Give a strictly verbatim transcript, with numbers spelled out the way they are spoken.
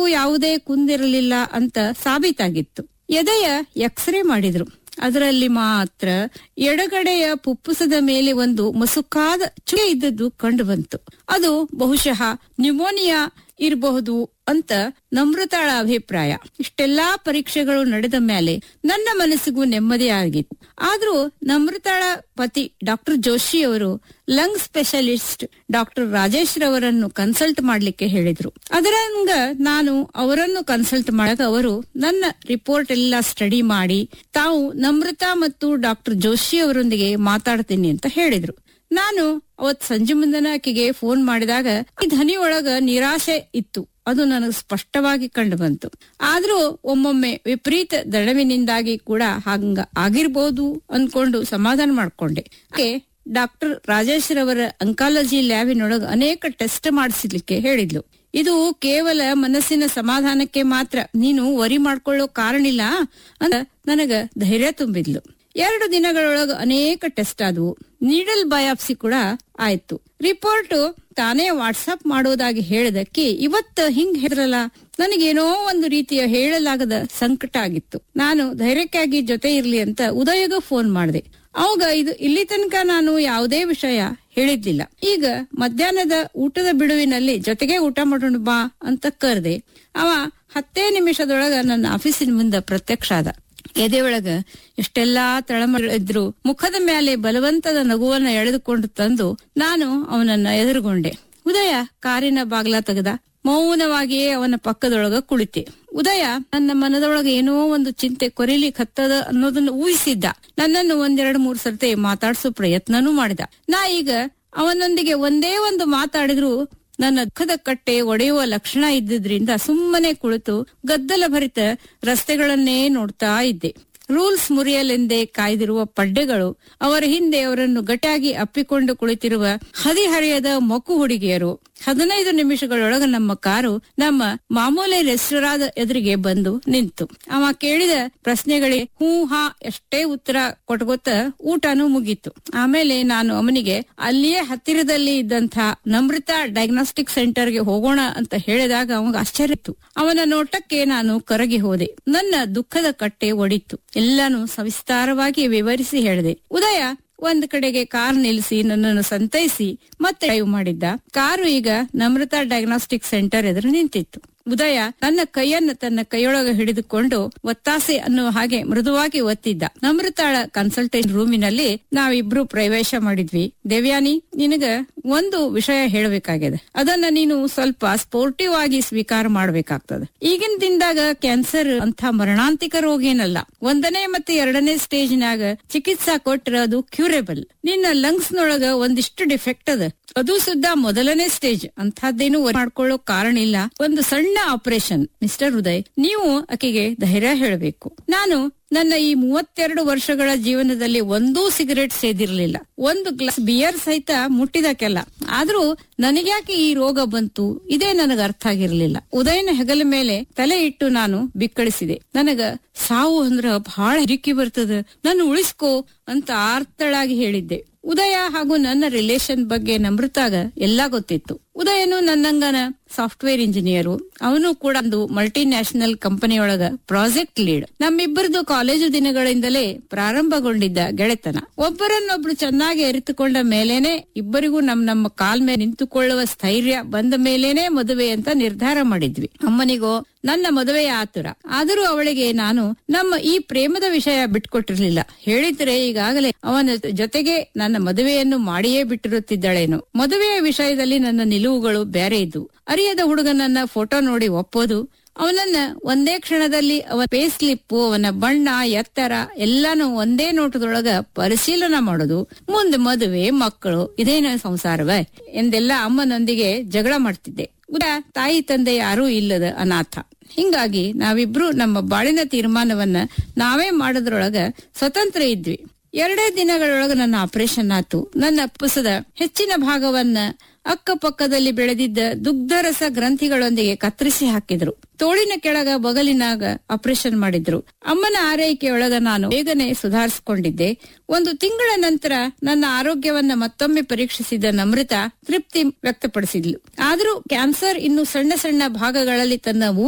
ಯಾವುದೇ ಕುಂದಿರಲಿಲ್ಲ ಅಂತ ಸಾಬೀತಾಗಿತ್ತು. ಎದೆಯ ಎಕ್ಸ್ರೇ ಮಾಡಿದ್ರು. ಅದರಲ್ಲಿ ಮಾತ್ರ ಎಡಗಡೆಯ ಪುಪ್ಪುಸದ ಮೇಲೆ ಒಂದು ಮಸುಕಾದ ಚುಕ್ಕೆ ಇದ್ದದ್ದು ಕಂಡು ಬಂತು. ಅದು ಬಹುಶಃ ನ್ಯೂಮೋನಿಯಾ ಇರಬಹುದು ಅಂತ ನಮ್ರತಾಳ ಅಭಿಪ್ರಾಯ. ಇಷ್ಟೆಲ್ಲಾ ಪರೀಕ್ಷೆಗಳು ನಡೆದ ಮೇಲೆ ನನ್ನ ಮನಸ್ಸಿಗೂ ನೆಮ್ಮದಿ ಆಗಿತ್ತು. ಆದ್ರೂ ನಮ್ರತಾಳ ಪತಿ ಡಾಕ್ಟರ್ ಜೋಶಿ ಅವರು lung specialist doctor Rajesh ರವರನ್ನು consult ಮಾಡ್ಲಿಕ್ಕೆ ಹೇಳಿದ್ರು. ಅದರಂಗ ನಾನು ಅವರನ್ನು ಕನ್ಸಲ್ಟ್ ಮಾಡಾಗ ಅವರು ನನ್ನ ರಿಪೋರ್ಟ್ ಎಲ್ಲ ಸ್ಟಡಿ ಮಾಡಿ ತಾವು ನಮ್ರತಾ ಮತ್ತು ಡಾಕ್ಟರ್ ಜೋಶಿ ಅವರೊಂದಿಗೆ ಮಾತಾಡ್ತೀನಿ ಅಂತ ಹೇಳಿದ್ರು. ನಾನು ಅವತ್ ಸಂಜೆ ಮುಂದನ ಆಕೆಗೆ ಫೋನ್ ಮಾಡಿದಾಗ ಈ ಧ್ವನಿ ಒಳಗ ನಿರಾಶೆ ಇತ್ತು. ಅದು ನನಗೆ ಸ್ಪಷ್ಟವಾಗಿ ಕಂಡು ಬಂತು. ಆದ್ರೂ ಒಮ್ಮೊಮ್ಮೆ ವಿಪರೀತ ದಡವಿನಿಂದಾಗಿ ಕೂಡ ಹಂಗ ಆಗಿರ್ಬೋದು ಅನ್ಕೊಂಡು ಸಮಾಧಾನ ಮಾಡ್ಕೊಂಡೆ. ಡಾಕ್ಟರ್ ರಾಜೇಶ್ ರವರ ಅಂಕಾಲಜಿ ಲ್ಯಾಬಿನೊಳಗ ಅನೇಕ ಟೆಸ್ಟ್ ಮಾಡಿಸ್ಲಿಕ್ಕೆ ಹೇಳಿದ್ಲು. ಇದು ಕೇವಲ ಮನಸ್ಸಿನ ಸಮಾಧಾನಕ್ಕೆ ಮಾತ್ರ, ನೀನು ವರಿ ಮಾಡ್ಕೊಳ್ಳೋ ಕಾರಣ ಇಲ್ಲ ಅಂತ ನನಗ ಧೈರ್ಯ ತುಂಬಿದ್ಲು. ಎರಡು ದಿನಗಳೊಳಗ ಅನೇಕ ಟೆಸ್ಟ್ ಆದವು. ನೀಡಲ್ ಬಯಾಪ್ಸಿ ಕೂಡ ಆಯ್ತು. ರಿಪೋರ್ಟ್ ತಾನೇ ವಾಟ್ಸ್ಆಪ್ ಮಾಡೋದಾಗಿ ಹೇಳಿದಕ್ಕೆ ಇವತ್ತ ಹಿಂಗ್ ಹೇಳಿರಲ್ಲ, ನನಗೇನೋ ಒಂದು ರೀತಿಯ ಹೇಳಲಾಗದ ಸಂಕಟ ಆಗಿತ್ತು. ನಾನು ಧೈರ್ಯಕ್ಕಾಗಿ ಜೊತೆ ಇರ್ಲಿ ಅಂತ ಉದಯಗ ಫೋನ್ ಮಾಡಿದೆ. ಅವಾಗ ಇದು ಇಲ್ಲಿ ತನಕ ನಾನು ಯಾವುದೇ ವಿಷಯ ಹೇಳಿದ್ಲಿಲ್ಲ. ಈಗ ಮಧ್ಯಾಹ್ನದ ಊಟದ ಬಿಡುವಿನಲ್ಲಿ ಜೊತೆಗೆ ಊಟ ಮಾಡೋಣ ಬಾ ಅಂತ ಕರೆದೆ. ಅವ ಹತ್ತೇ ನಿಮಿಷದೊಳಗ ನನ್ನ ಆಫೀಸಿನ ಮುಂದೆ ಪ್ರತ್ಯಕ್ಷ ಆದ. ಎದೆ ಒಳಗ ಎಷ್ಟೆಲ್ಲಾ ತಳಮಳಿದ್ರು ಮುಖದ ಮೇಲೆ ಬಲವಂತದ ನಗುವನ್ನ ಎಳೆದುಕೊಂಡು ತಂದು ನಾನು ಅವನನ್ನ ಎದುರುಗೊಂಡೆ. ಉದಯ ಕಾರಿನ ಬಾಗ್ಲ ತೆಗೆದ. ಮೌನವಾಗಿಯೇ ಅವನ ಪಕ್ಕದೊಳಗ ಕುಳಿತೆ. ಉದಯ ನನ್ನ ಮನದೊಳಗ ಏನೋ ಒಂದು ಚಿಂತೆ ಕೊರಿಲಿ ಕತ್ತದ ಅನ್ನೋದನ್ನ ಊಹಿಸಿದ್ದ. ನನ್ನನ್ನು ಒಂದೆರಡು ಮೂರು ಸರ್ತಿ ಮಾತಾಡ್ಸೋ ಪ್ರಯತ್ನನೂ ಮಾಡಿದ. ನಾ ಈಗ ಅವನೊಂದಿಗೆ ಒಂದೇ ಒಂದು ಮಾತಾಡಿದ್ರು ನನ್ನ ದುಃಖದ ಕಟ್ಟೆ ಒಡೆಯುವ ಲಕ್ಷಣ ಇದ್ದಿದ್ರಿಂದ ಸುಮ್ಮನೆ ಕುಳಿತು ಗದ್ದಲ ಭರಿತ ರಸ್ತೆಗಳನ್ನೇ ನೋಡ್ತಾ ಇದ್ದೆ. ರೂಲ್ಸ್ ಮುರಿಯಲೆಂದೇ ಕಾಯ್ದಿರುವ ಪಡ್ಡೆಗಳು, ಅವರ ಹಿಂದೆ ಅವರನ್ನು ಗಟ್ಟಾಗಿ ಅಪ್ಪಿಕೊಂಡು ಕುಳಿತಿರುವ ಹದಿಹರೆಯದ ಮಕ್ಕು ಹುಡುಗಿಯರು. ಹದಿನೈದು ನಿಮಿಷಗಳೊಳಗ ನಮ್ಮ ಕಾರು ನಮ್ಮ ಮಾಮೂಲಿ ರೆಸ್ಟೋರಾದ ಎದುರಿಗೆ ಬಂದು ನಿಂತು. ಅವ ಕೇಳಿದ ಪ್ರಶ್ನೆಗಳಿಗೆ ಹೂ ಹಾ ಎಷ್ಟೇ ಉತ್ತರ ಕೊಟ್ಗೊತ್ತ ಊಟನೂ ಮುಗೀತು. ಆಮೇಲೆ ನಾನು ಅವನಿಗೆ ಅಲ್ಲಿಯೇ ಹತ್ತಿರದಲ್ಲಿ ಇದ್ದಂತ ನಮ್ರತಾ ಡಯಾಗ್ನೋಸ್ಟಿಕ್ ಸೆಂಟರ್ಗೆ ಹೋಗೋಣ ಅಂತ ಹೇಳಿದಾಗ ಅವಾಗ ಆಶ್ಚರ್ಯ ಇತ್ತು. ಅವನ ನೋಟಕ್ಕೆ ನಾನು ಕರಗಿ ಹೋದೆ. ನನ್ನ ದುಃಖದ ಕಟ್ಟೆ ಒಡಿತು. ಎಲ್ಲಾನು ಸವಿಸ್ತಾರವಾಗಿ ವಿವರಿಸಿ ಹೇಳಿದೆ. ಉದಯ ಒಂದ್ ಕಡೆಗೆ ಕಾರ್ ನಿಲ್ಲಿಸಿ ನನ್ನನ್ನು ಸಂತೈಸಿ ಮತ್ತೆ ಡ್ರೈವ್ ಮಾಡಿದ್ದ. ಕಾರು ಈಗ ನಮ್ರತಾ ಡಯಾಗ್ನೋಸ್ಟಿಕ್ ಸೆಂಟರ್ ಎದುರು ನಿಂತಿತ್ತು. ಉದಯ ನನ್ನ ಕೈಯನ್ನು ತನ್ನ ಕೈಯೊಳಗೆ ಹಿಡಿದುಕೊಂಡು ಒತ್ತಾಸೆ ಅನ್ನುವ ಹಾಗೆ ಮೃದುವಾಗಿ ಒತ್ತಿದ್ದ. ನಮ್ರತಾಳ ಕನ್ಸಲ್ಟೇಷನ್ ರೂಮಿನಲ್ಲಿ ನಾವಿಬ್ರು ಪ್ರವೇಶ ಮಾಡಿದ್ವಿ. ದೇವ್ಯಾನಿ, ನಿನಗ ಒಂದು ವಿಷಯ ಹೇಳಬೇಕಾಗಿದೆ. ಅದನ್ನ ನೀನು ಸ್ವಲ್ಪ ಸ್ಪೋರ್ಟಿವ್ ಆಗಿ ಸ್ವೀಕಾರ ಮಾಡ್ಬೇಕಾಗ್ತದೆ. ಈಗಿನ ದಿನದಾಗ ಕ್ಯಾನ್ಸರ್ ಅಂತ ಮರಣಾಂತಿಕ ರೋಗ ಏನಲ್ಲ. ಒಂದನೇ ಮತ್ತೆ ಎರಡನೇ ಸ್ಟೇಜ್ನಾಗ ಚಿಕಿತ್ಸಾ ಕೊಟ್ರ ಅದು ಕ್ಯೂರೇಬಲ್. ನಿನ್ನ ಲಂಗ್ಸ್ ನೊಳಗ ಒಂದಿಷ್ಟು ಡಿಫೆಕ್ಟ್ ಅದ, ಅದು ಸುದ್ದ ಮೊದಲನೇ ಸ್ಟೇಜ್. ಅಂತಹದ್ದೇನು ಮಾಡ್ಕೊಳ್ಳೋ ಕಾರಣ ಇಲ್ಲ. ಒಂದು ಸಣ್ಣ ಆಪರೇಷನ್. ಮಿಸ್ಟರ್ ಉದಯ್, ನೀವು ಆಕೆಗೆ ಧೈರ್ಯ ಹೇಳಬೇಕು. ನಾನು ನನ್ನ ಈ ಮೂವತ್ತೆರಡು ವರ್ಷಗಳ ಜೀವನದಲ್ಲಿ ಒಂದೂ ಸಿಗರೇಟ್ ಸೇದಿರ್ಲಿಲ್ಲ, ಒಂದು ಗ್ಲಾಸ್ ಬಿಯರ್ ಸಹಿತ ಮುಟ್ಟಿದಕ್ಕೆಲ್ಲ. ಆದ್ರೂ ನನಗ್ಯಾಕೆ ಈ ರೋಗ ಬಂತು ಇದೇ ನನಗ ಅರ್ಥ ಆಗಿರ್ಲಿಲ್ಲ. ಉದಯನ ಹೆಗಲ ಮೇಲೆ ತಲೆ ಇಟ್ಟು ನಾನು ಬಿಕ್ಕಳಿಸಿದೆ. ನನಗ ಸಾವು ಅಂದ್ರ ಬಹಳ ಹಿರಿಕಿ ಬರ್ತದ, ನನ್ನ ಉಳಿಸ್ಕೋ ಅಂತ ಆರ್ತಳಾಗಿ ಹೇಳಿದ್ದೆ. ಉದಯ ಹಾಗೂ ನನ್ನ ರಿಲೇಶನ್ ಬಗ್ಗೆ ನಮ್ರತಾಗ ಎಲ್ಲಾ ಗೊತ್ತಿತ್ತು. ಉದಯನು ನನ್ನಂಗನ ಸಾಫ್ಟ್ವೇರ್ ಇಂಜಿನಿಯರು. ಅವನು ಕೂಡ ಒಂದು multi national ಕಂಪನಿಯೊಳಗ project lead. ನಮ್ಮಿಬ್ಬರದು college ದಿನಗಳಿಂದಲೇ ಪ್ರಾರಂಭಗೊಂಡಿದ್ದ ಗೆಳೆತನ. ಒಬ್ಬರನ್ನೊಬ್ರು ಚೆನ್ನಾಗಿ ಅರಿತುಕೊಂಡ ಮೇಲೇನೆ ಇಬ್ಬರಿಗೂ ನಮ್ ನಮ್ಮ ಕಾಲ್ ಮೇಲೆ ನಿಂತುಕೊಳ್ಳುವ ಸ್ಥೈರ್ಯ ಬಂದ ಮೇಲೇನೆ ಮದುವೆ ಅಂತ ನಿರ್ಧಾರ ಮಾಡಿದ್ವಿ. ಅಮ್ಮನಿಗೋ ನನ್ನ ಮದುವೆಯ ಆತುರ. ಆದರೂ ಅವಳಿಗೆ ನಾನು ನಮ್ಮ ಈ ಪ್ರೇಮದ ವಿಷಯ ಬಿಟ್ಕೊಟ್ಟಿರ್ಲಿಲ್ಲ. ಹೇಳಿದ್ರೆ ಈಗಾಗಲೇ ಅವನ ಜೊತೆಗೆ ನನ್ನ ಮದುವೆಯನ್ನು ಮಾಡಿಯೇ ಬಿಟ್ಟಿರುತ್ತಿದ್ದಳೇನು. ಮದುವೆಯ ವಿಷಯದಲ್ಲಿ ನನ್ನ ನಿಲುವುಗಳು ಬೇರೆ ಇದ್ದು. ಅರಿಯದ ಹುಡುಗನನ್ನ ಫೋಟೋ ನೋಡಿ ಒಪ್ಪೋದು, ಅವನನ್ನ ಒಂದೇ ಕ್ಷಣದಲ್ಲಿ ಅವನ ಫೇಸ್ ಸ್ಲಿಪ್, ಅವನ ಬಣ್ಣ, ಎತ್ತರ ಎಲ್ಲಾನು ಒಂದೇ ನೋಟದೊಳಗ ಪರಿಶೀಲನೆ ಮಾಡೋದು, ಮುಂದೆ ಮದುವೆ, ಮಕ್ಕಳು, ಇದೇನ ಸಂಸಾರವೇ ಎಂದೆಲ್ಲ ಅಮ್ಮನೊಂದಿಗೆ ಜಗಳ ಮಾಡ್ತಿದ್ದೆ. ಉದ ತಾಯಿ ತಂದೆ ಯಾರೂ ಇಲ್ಲದ ಅನಾಥ. ಹಿಂಗಾಗಿ ನಾವಿಬ್ರು ನಮ್ಮ ಬಾಳಿನ ತೀರ್ಮಾನವನ್ನ ನಾವೇ ಮಾಡೋದ್ರೊಳಗ ಸ್ವತಂತ್ರ ಇದ್ವಿ. ಎರಡೇ ದಿನಗಳೊಳಗ ನನ್ನ ಆಪರೇಷನ್ ಆತು. ನನ್ನ ಪುಸದ ಹೆಚ್ಚಿನ ಭಾಗವನ್ನ ಅಕ್ಕಪಕ್ಕದಲ್ಲಿ ಬೆಳೆದಿದ್ದ ದುಗ್ಧರಸ ಗ್ರಂಥಿಗಳೊಂದಿಗೆ ಕತ್ತರಿಸಿ ಹಾಕಿದ್ರು. ತೋಳಿನ ಕೆಳಗ ಬಗಲಿನಾಗ ಆಪರೇಷನ್ ಮಾಡಿದ್ರು. ಅಮ್ಮನ ಆರೈಕೆಯೊಳಗ ನಾನು ಬೇಗನೆ ಸುಧಾರಿಸಿಕೊಂಡಿದ್ದೆ. ಒಂದು ತಿಂಗಳ ನಂತರ ನನ್ನ ಆರೋಗ್ಯವನ್ನ ಮತ್ತೊಮ್ಮೆ ಪರೀಕ್ಷಿಸಿದ ನಮ್ರತಾ ತೃಪ್ತಿ ವ್ಯಕ್ತಪಡಿಸಿದ್ಲು. ಆದ್ರೂ ಕ್ಯಾನ್ಸರ್ ಇನ್ನು ಸಣ್ಣ ಸಣ್ಣ ಭಾಗಗಳಲ್ಲಿ ತನ್ನ